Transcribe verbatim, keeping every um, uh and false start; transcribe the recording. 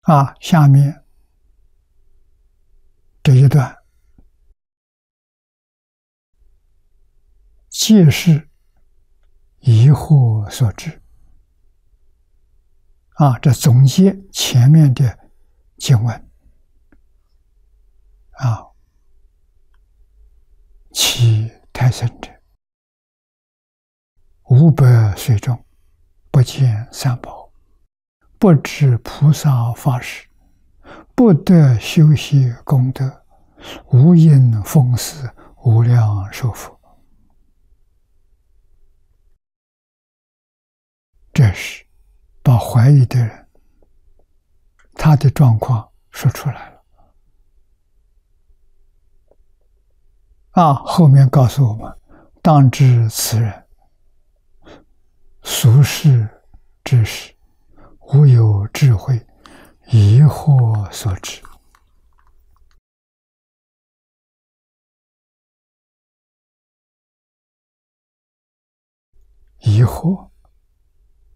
啊，下面这一段，皆是疑惑所致。啊，这总结前面的经文。啊，其太甚者，五百岁中不见三宝，不知菩萨法事，不得修习功德，无因奉祀无量寿佛。这是把怀疑的人他的状况说出来了。啊，后面告诉我们，当知此人俗世之事，无有智慧，疑惑所致。疑惑